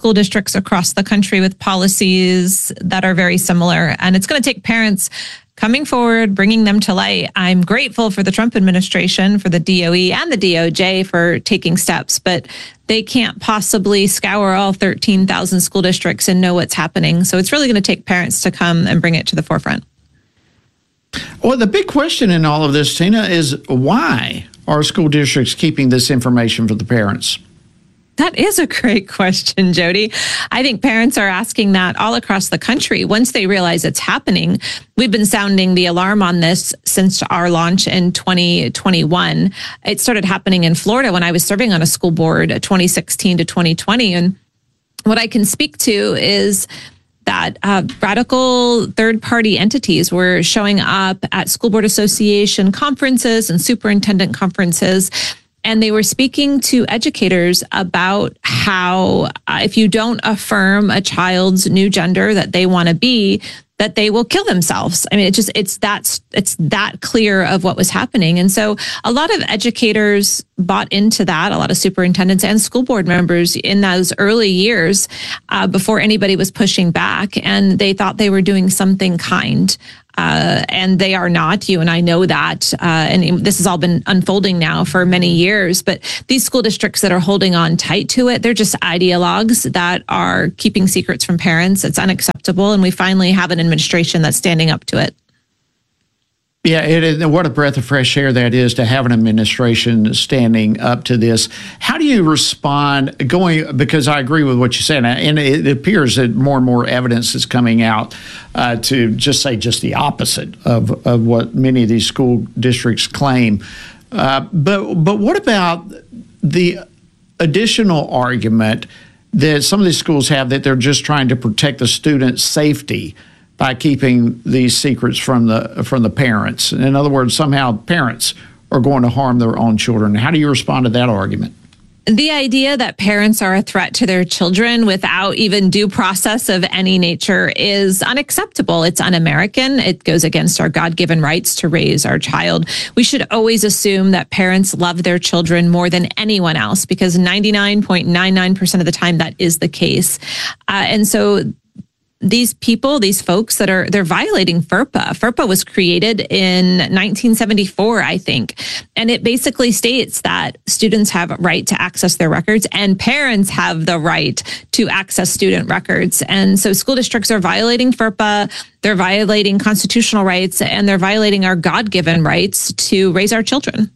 school districts across the country with policies that are very similar. And it's going to take parents coming forward, bringing them to light. I'm grateful for the Trump administration, for the DOE and the DOJ for taking steps, but they can't possibly scour all 13,000 school districts and know what's happening. So it's really going to take parents to come and bring it to the forefront. Well, the big question in all of this, Tina, is why are school districts keeping this information for the parents? That is a great question, Jody. I think parents are asking that all across the country. Once they realize it's happening, we've been sounding the alarm on this since our launch in 2021. It started happening in Florida when I was serving on a school board 2016 to 2020. And what I can speak to is that radical third-party entities were showing up at school board association conferences and superintendent conferences. And they were speaking to educators about how if you don't affirm a child's new gender that they want to be, that they will kill themselves. I mean, it's that clear of what was happening. And so a lot of educators bought into that, a lot of superintendents and school board members in those early years before anybody was pushing back. And they thought they were doing something kind. And they are not. You and I know that. And this has all been unfolding now for many years. But these school districts that are holding on tight to it, they're just ideologues that are keeping secrets from parents. It's unacceptable. And we finally have an administration that's standing up to it. Yeah, it is. What a breath of fresh air that is to have an administration standing up to this. How do you respond because I agree with what you said, and it appears that more and more evidence is coming out to just the opposite of what many of these school districts claim. But what about the additional argument that some of these schools have that they're just trying to protect the student's safety by keeping these secrets from the parents? In other words, somehow parents are going to harm their own children. How do you respond to that argument? The idea that parents are a threat to their children without even due process of any nature is unacceptable. It's un-American. It goes against our God-given rights to raise our child. We should always assume that parents love their children more than anyone else, because 99.99% of the time that is the case. And so these people, these folks they're violating FERPA. FERPA was created in 1974, I think. And it basically states that students have a right to access their records and parents have the right to access student records. And so school districts are violating FERPA, they're violating constitutional rights, and they're violating our God-given rights to raise our children.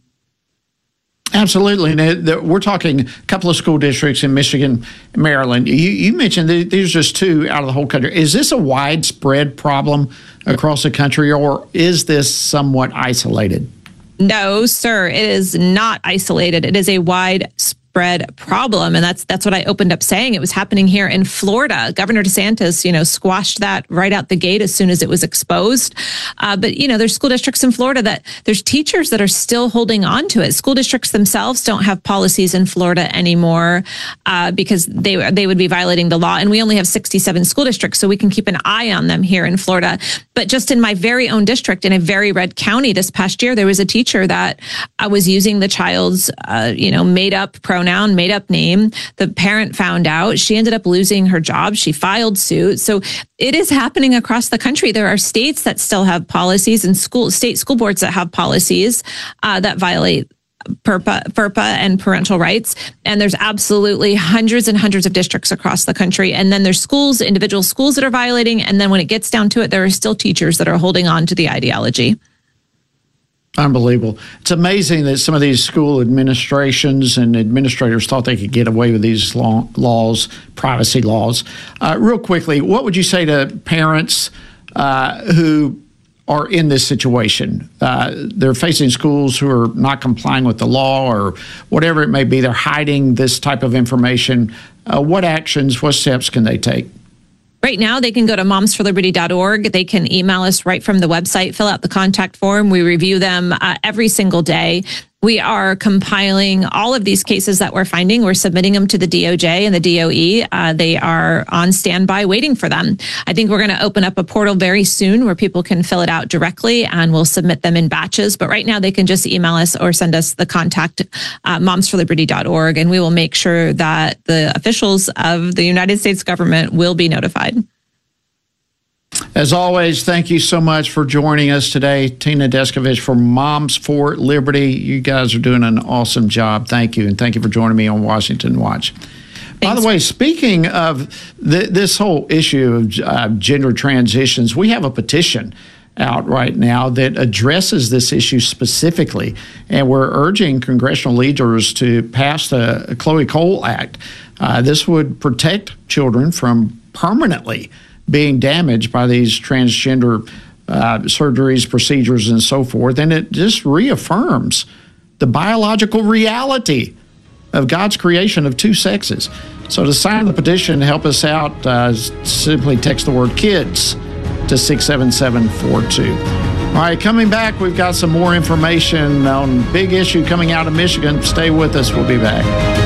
Absolutely. We're talking a couple of school districts in Michigan, Maryland. You mentioned that these are just two out of the whole country. Is this a widespread problem across the country, or is this somewhat isolated? No, sir. It is not isolated. It is a widespread problem. And that's what I opened up saying. It was happening here in Florida. Governor DeSantis, squashed that right out the gate as soon as it was exposed. But, there's school districts in Florida that there's teachers that are still holding on to it. School districts themselves don't have policies in Florida anymore because they would be violating the law. And we only have 67 school districts, so we can keep an eye on them here in Florida. But just in my very own district, in a very red county this past year, there was a teacher that was using the child's, made up pronoun, made up name. The parent found out. She ended up losing her job. She filed suit. So it is happening across the country. There are states that still have policies and state school boards that have policies that violate FERPA and parental rights. And there's absolutely hundreds and hundreds of districts across the country. And then there's individual schools that are violating. And then when it gets down to it, there are still teachers that are holding on to the ideology. Unbelievable. It's amazing that some of these school administrations and administrators thought they could get away with these laws, privacy laws. Real quickly, what would you say to parents who are in this situation? They're facing schools who are not complying with the law or whatever it may be. They're hiding this type of information. What steps can they take? Right now, they can go to momsforliberty.org. They can email us right from the website, fill out the contact form. We review them every single day. We are compiling all of these cases that we're finding. We're submitting them to the DOJ and the DOE. They are on standby waiting for them. I think we're going to open up a portal very soon where people can fill it out directly, and we'll submit them in batches. But right now they can just email us or send us the contact momsforliberty.org, and we will make sure that the officials of the United States government will be notified. As always, thank you so much for joining us today. Tina Descovich from Moms for Liberty. You guys are doing an awesome job. Thank you. And thank you for joining me on Washington Watch. Thanks. By the way, speaking of this whole issue of gender transitions, we have a petition out right now that addresses this issue specifically. And we're urging congressional leaders to pass the Chloe Cole Act. This would protect children from permanently being damaged by these transgender surgeries, procedures, and so forth. And it just reaffirms the biological reality of God's creation of two sexes. So to sign the petition, help us out, simply text the word KIDS to 67742. All right, coming back, we've got some more information on big issue coming out of Michigan. Stay with us. We'll be back.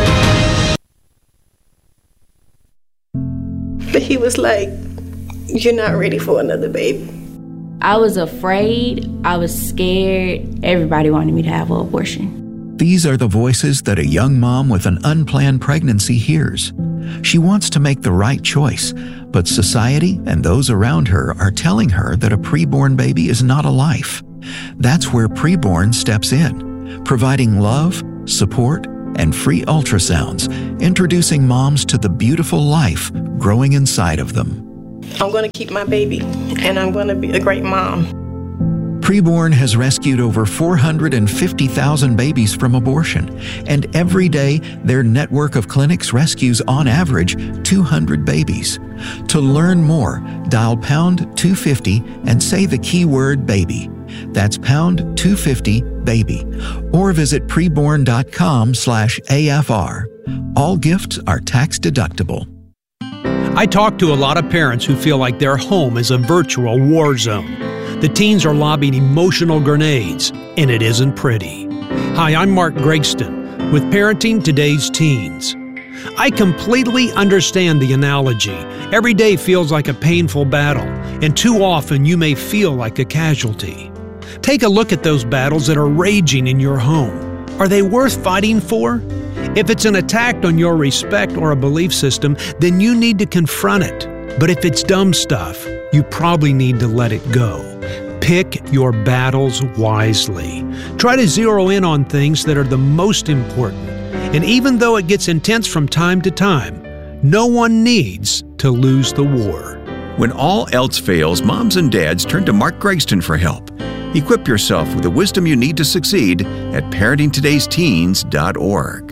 But he was like, "You're not ready for another baby." I was afraid. I was scared. Everybody wanted me to have an abortion. These are the voices that a young mom with an unplanned pregnancy hears. She wants to make the right choice, but society and those around her are telling her that a preborn baby is not a life. That's where Preborn steps in, providing love, support, and free ultrasounds, introducing moms to the beautiful life growing inside of them. I'm going to keep my baby, and I'm going to be a great mom. Preborn has rescued over 450,000 babies from abortion, and every day their network of clinics rescues on average 200 babies. To learn more, dial pound 250 and say the keyword baby. That's pound 250 baby, or visit preborn.com/AFR. All gifts are tax deductible. I talk to a lot of parents who feel like their home is a virtual war zone. The teens are lobbing emotional grenades, and it isn't pretty. Hi, I'm Mark Gregston with Parenting Today's Teens. I completely understand the analogy. Every day feels like a painful battle, and too often you may feel like a casualty. Take a look at those battles that are raging in your home. Are they worth fighting for? If it's an attack on your respect or a belief system, then you need to confront it. But if it's dumb stuff, you probably need to let it go. Pick your battles wisely. Try to zero in on things that are the most important. And even though it gets intense from time to time, no one needs to lose the war. When all else fails, moms and dads turn to Mark Gregston for help. Equip yourself with the wisdom you need to succeed at parentingtodaysteens.org.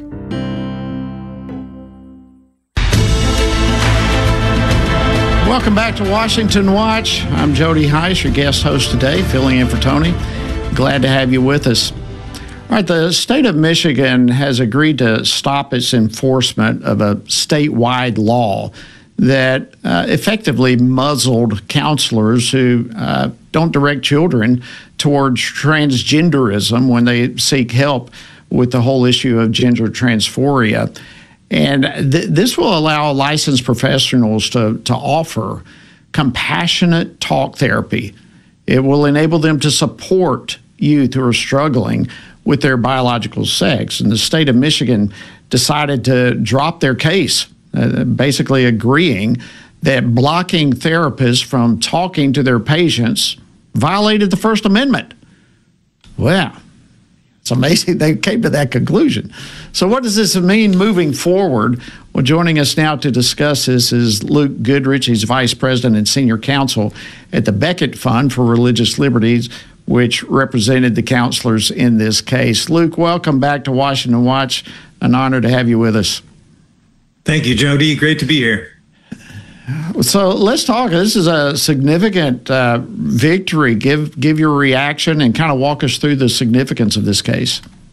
Welcome back to Washington Watch. I'm Jody Heiss, your guest host today, filling in for Tony. Glad to have you with us. All right, the state of Michigan has agreed to stop its enforcement of a statewide law that effectively muzzled counselors who don't direct children towards transgenderism when they seek help with the whole issue of gender dysphoria. And this will allow licensed professionals to offer compassionate talk therapy. It will enable them to support youth who are struggling with their biological sex. And the state of Michigan decided to drop their case, basically agreeing that blocking therapists from talking to their patients violated the First Amendment. Wow. It's amazing they came to that conclusion. So what does this mean moving forward? Well, joining us now to discuss this is Luke Goodrich. He's Vice President and Senior Counsel at the Becket Fund for Religious Liberties, which represented the counselors in this case. Luke, welcome back to Washington Watch. An honor to have you with us. Thank you, Jody. Great to be here. So let's talk. This is a significant victory. Give your reaction and kind of walk us through the significance of this case.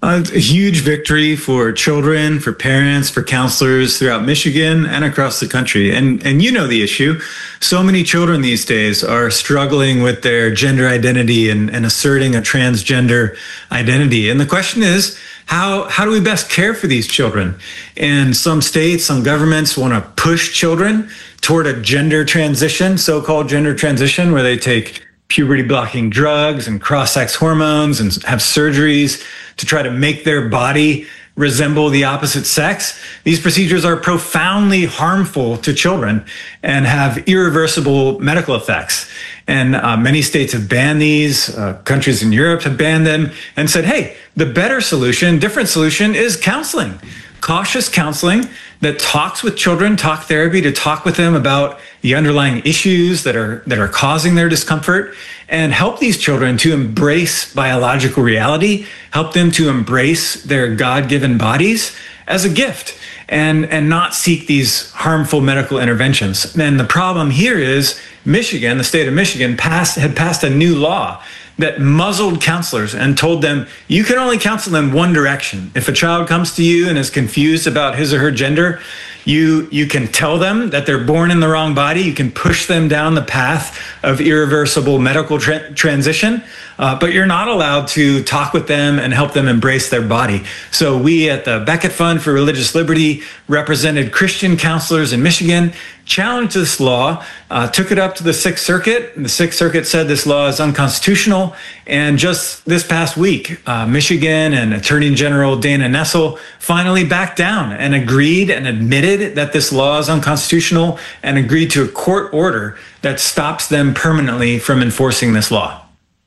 It's a huge victory for children, for parents, for counselors throughout Michigan and across the country. And you know the issue. So many children these days are struggling with their gender identity and asserting a transgender identity. And the question is, how do we best care for these children? And some states, some governments want to push children toward a gender transition, so-called gender transition, where they take puberty blocking drugs and cross-sex hormones and have surgeries to try to make their body resemble the opposite sex. These procedures are profoundly harmful to children and have irreversible medical effects. And many states have banned these. Countries in Europe have banned them and said, hey, the better solution, different solution is counseling. Cautious counseling that talks with children, talk therapy, to talk with them about the underlying issues that are causing their discomfort, and help these children to embrace biological reality, help them to embrace their God-given bodies as a gift, and not seek these harmful medical interventions. And the problem here is Michigan, the state of Michigan, had passed a new law that muzzled counselors and told them, you can only counsel in one direction. If a child comes to you and is confused about his or her gender, you can tell them that they're born in the wrong body. You can push them down the path of irreversible medical transition, but you're not allowed to talk with them and help them embrace their body. So we at the Becket Fund for Religious Liberty represented Christian counselors in Michigan, challenged this law, took it up to the Sixth Circuit, and the Sixth Circuit said this law is unconstitutional. And just this past week, Michigan and Attorney General Dana Nessel finally backed down and agreed and admitted that this law is unconstitutional and agreed to a court order that stops them permanently from enforcing this law.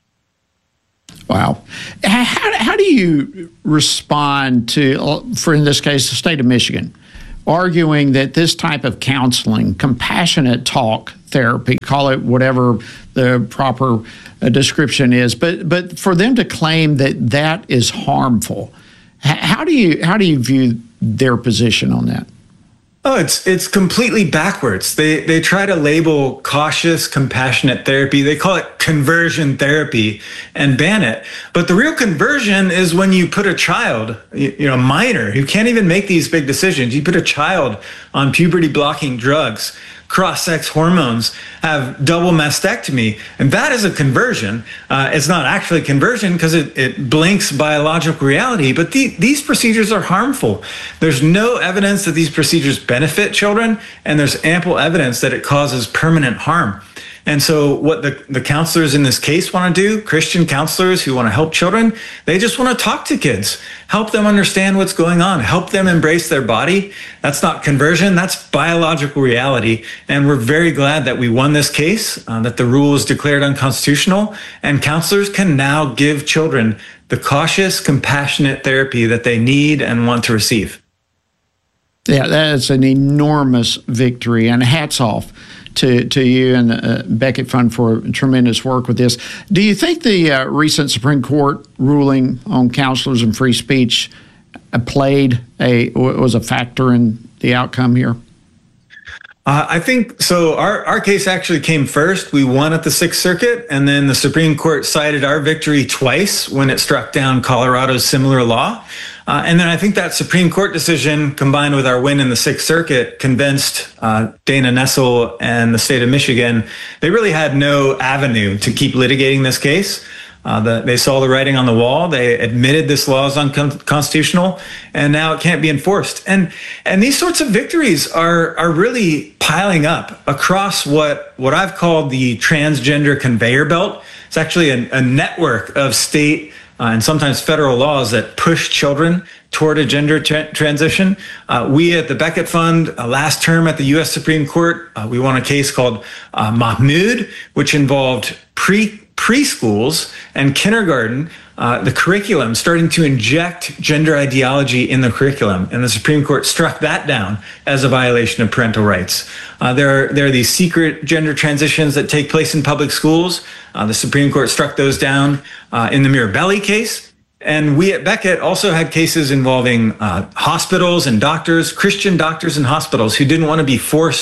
Wow. How do you respond to, for in this case, the state of Michigan, arguing that this type of counseling, compassionate talk therapy, call it whatever the proper description is, but for them to claim that that is harmful, how do you view their position on that? Oh, it's completely backwards. They try to label cautious, compassionate therapy. They call it conversion therapy and ban it. But the real conversion is when you put a child, a minor who can't even make these big decisions. You put a child on puberty blocking drugs, cross-sex hormones, have double mastectomy, and that is a conversion. It's not actually conversion because it blinks biological reality, but these procedures are harmful. There's no evidence that these procedures benefit children, and there's ample evidence that it causes permanent harm. And so what the counselors in this case want to do, Christian counselors who want to help children, they just want to talk to kids, help them understand what's going on, help them embrace their body. That's not conversion, that's biological reality. And we're very glad that we won this case, that the rule is declared unconstitutional, and counselors can now give children the cautious, compassionate therapy that they need and want to receive. Yeah, that's an enormous victory, and hats off to you and the Becket Fund for tremendous work with this. Do you think the recent Supreme Court ruling on counselors and free speech was a factor in the outcome here? I think so. Our case actually came first. We won at the Sixth Circuit, and then the Supreme Court cited our victory twice when it struck down Colorado's similar law. And then I think that Supreme Court decision, combined with our win in the Sixth Circuit, convinced Dana Nessel and the state of Michigan they really had no avenue to keep litigating this case. They saw the writing on the wall. They admitted this law is unconstitutional, and now it can't be enforced. And these sorts of victories are really piling up across what I've called the transgender conveyor belt. It's actually a network of state and sometimes federal laws that push children toward a gender transition. We at the Becket Fund, last term at the U.S. Supreme Court, we won a case called Mahmoud, which involved preschools and kindergarten, the curriculum starting to inject gender ideology in the curriculum. And the Supreme Court struck that down as a violation of parental rights. There are these secret gender transitions that take place in public schools. The Supreme Court struck those down in the Mirabelli case. And we at Becket also had cases involving hospitals and doctors, Christian doctors and hospitals who didn't want to be forced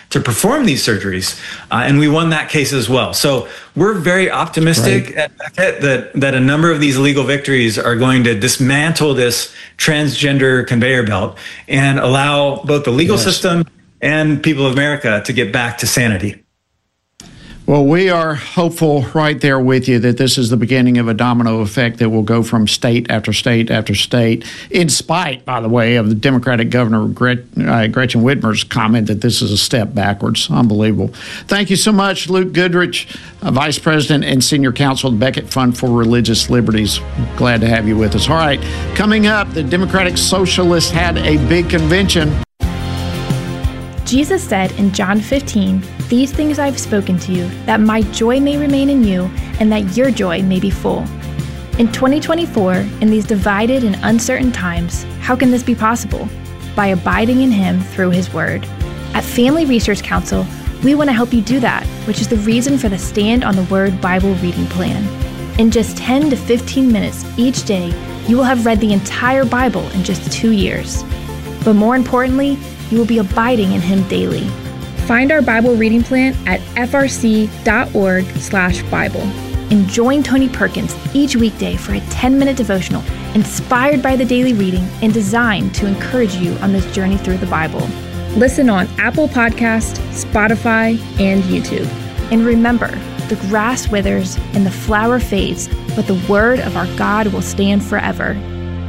to perform these surgeries. And we won that case as well. So we're very optimistic at Beckett that a number of these legal victories are going to dismantle this transgender conveyor belt and allow both the legal system and people of America to get back to sanity. Well, we are hopeful right there with you that this is the beginning of a domino effect that will go from state after state after state, in spite, by the way, of the Democratic Governor Gretchen Whitmer's comment that this is a step backwards. Unbelievable. Thank you so much, Luke Goodrich, Vice President and Senior Counsel of the Becket Fund for Religious Liberties. Glad to have you with us. All right, coming up, the Democratic Socialists had a big convention. Jesus said in John 15, "These things I have spoken to you, that my joy may remain in you, and that your joy may be full." In 2024, in these divided and uncertain times, how can this be possible? By abiding in Him through His Word. At Family Research Council, we want to help you do that, which is the reason for the Stand on the Word Bible reading plan. In just 10 to 15 minutes each day, you will have read the entire Bible in just 2 years. But more importantly, you will be abiding in Him daily. Find our Bible reading plan at frc.org/Bible. And join Tony Perkins each weekday for a 10-minute devotional inspired by the daily reading and designed to encourage you on this journey through the Bible. Listen on Apple Podcast, Spotify, and YouTube. And remember, the grass withers and the flower fades, but the word of our God will stand forever.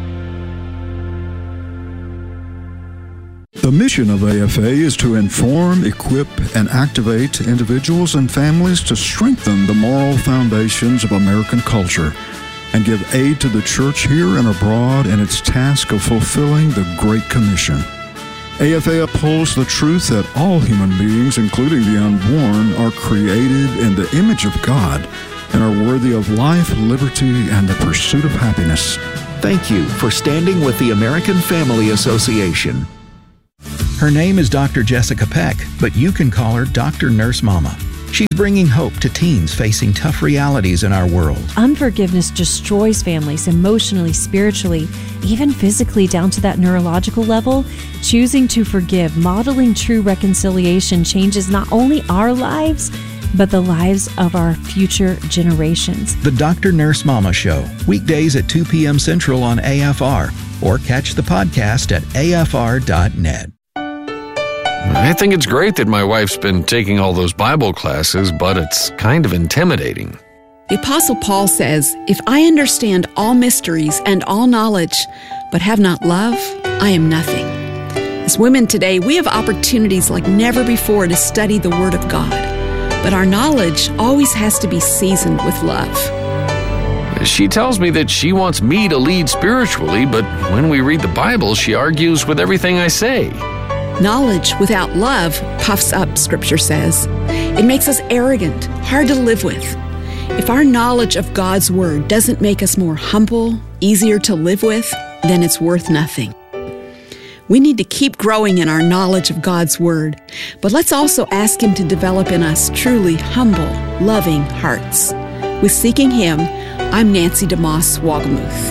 The mission of AFA is to inform, equip, and activate individuals and families to strengthen the moral foundations of American culture and give aid to the church here and abroad in its task of fulfilling the Great Commission. AFA upholds the truth that all human beings, including the unborn, are created in the image of God and are worthy of life, liberty, and the pursuit of happiness. Thank you for standing with the American Family Association. Her name is Dr. Jessica Peck, but you can call her Dr. Nurse Mama. She's bringing hope to teens facing tough realities in our world. Unforgiveness destroys families emotionally, spiritually, even physically down to that neurological level. Choosing to forgive, modeling true reconciliation changes not only our lives, but the lives of our future generations. The Dr. Nurse Mama Show, weekdays at 2 p.m. Central on AFR, or catch the podcast at afr.net. I think it's great that my wife's been taking all those Bible classes, but it's kind of intimidating. The Apostle Paul says, "If I understand all mysteries and all knowledge, but have not love, I am nothing." As women today, we have opportunities like never before to study the Word of God, but our knowledge always has to be seasoned with love. She tells me that she wants me to lead spiritually, but when we read the Bible, she argues with everything I say. Knowledge without love puffs up, Scripture says. It makes us arrogant, hard to live with. If our knowledge of God's Word doesn't make us more humble, easier to live with, then it's worth nothing. We need to keep growing in our knowledge of God's Word, but let's also ask Him to develop in us truly humble, loving hearts. With Seeking Him, I'm Nancy DeMoss Wagamuth.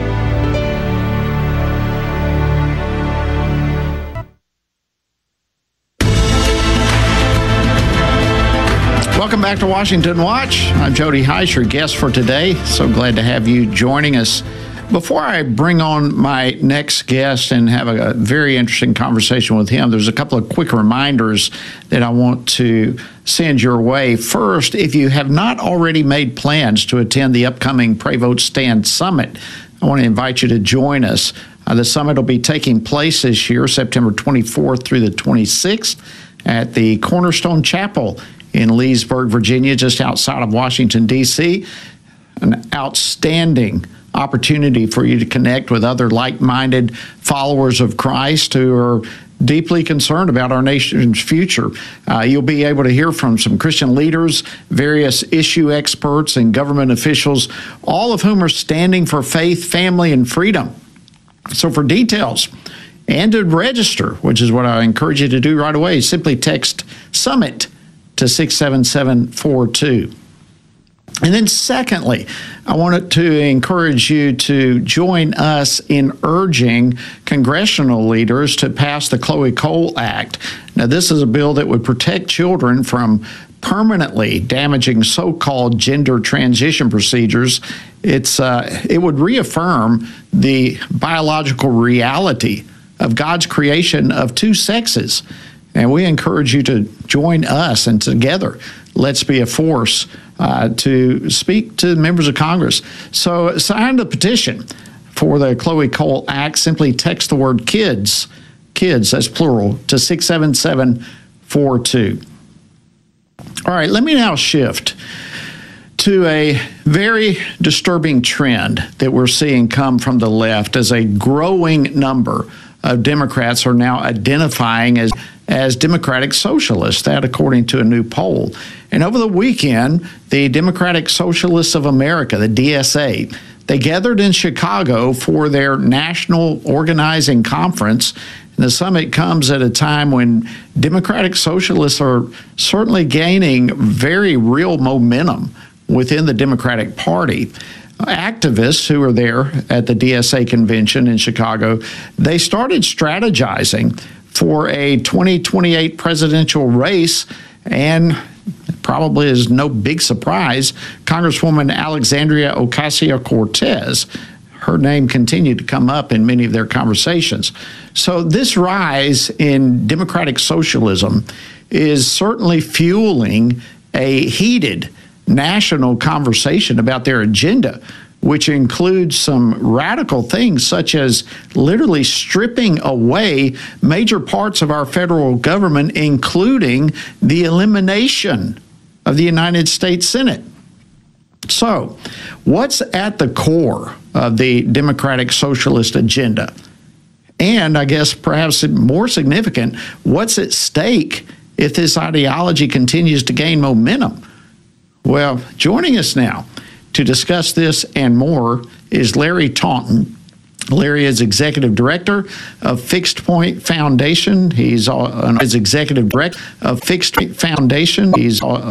Welcome back to Washington Watch. I'm Jody Heiss, your guest for today. So glad to have you joining us. Before I bring on my next guest and have a very interesting conversation with him, there's a couple of quick reminders that I want to send your way. First, if you have not already made plans to attend the upcoming Pray Vote Stand Summit, I want to invite you to join us. The summit will be taking place this year, September 24th through the 26th, at the Cornerstone Chapel in Leesburg, Virginia, just outside of Washington, D.C. An outstanding opportunity for you to connect with other like-minded followers of Christ who are deeply concerned about our nation's future. You'll be able to hear from some Christian leaders, various issue experts, and government officials, all of whom are standing for faith, family, and freedom. So for details and to register, which is what I encourage you to do right away, simply text SUMMIT to 67742. And then secondly, I wanted to encourage you to join us in urging congressional leaders to pass the Chloe Cole Act. Now, this is a bill that would protect children from permanently damaging so-called gender transition procedures. It would reaffirm the biological reality of God's creation of two sexes. And we encourage you to join us, and together, let's be a force to speak to members of Congress. So sign the petition for the Chloe Cole Act. Simply text the word kids, that's plural, to 67742. All right, let me now shift to a very disturbing trend that we're seeing come from the left, as a growing number of Democrats are now identifying as Democratic Socialists, that according to a new poll. And over the weekend, the Democratic Socialists of America, the DSA, they gathered in Chicago for their national organizing conference. And the summit comes at a time when Democratic Socialists are certainly gaining very real momentum within the Democratic Party. Activists who were there at the DSA convention in Chicago, they started strategizing for a 2028 presidential race, and probably is no big surprise, Congresswoman Alexandria Ocasio-Cortez, her name continued to come up in many of their conversations. So this rise in democratic socialism is certainly fueling a heated national conversation about their agenda, which includes some radical things such as literally stripping away major parts of our federal government, including the elimination of the United States Senate. So, what's at the core of the Democratic Socialist agenda? And I guess perhaps more significant, what's at stake if this ideology continues to gain momentum? Well, joining us now to discuss this and more is Larry Taunton. Larry is Executive Director of Fixed Point Foundation. He's executive director of Fixed Point Foundation. He's